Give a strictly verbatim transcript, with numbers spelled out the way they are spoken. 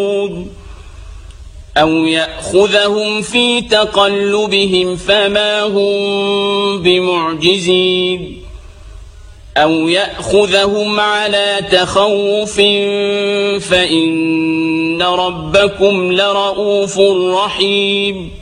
أو يأخذهم في تقلبهم فما هم بمعجزين أو يأخذهم على تخوف فإن ربكم لرؤوف رحيم